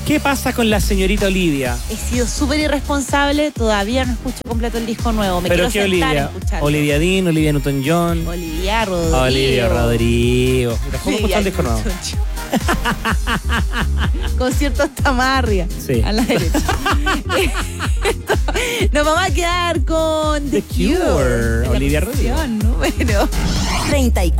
¿Qué pasa con la señorita Olivia? He sido súper irresponsable, todavía no escucho completo el disco nuevo. Me ¿Pero quiero qué sentar Olivia? a escucharlo. Olivia Dean, Olivia Newton-John. Olivia Rodrigo. Olivia Rodrigo. Mira, ¿cómo escuchar el disco nuevo? Concierto Tamarria. Sí. A la derecha. Nos vamos a quedar con The Cure. Olivia Rodrigo. Número 34.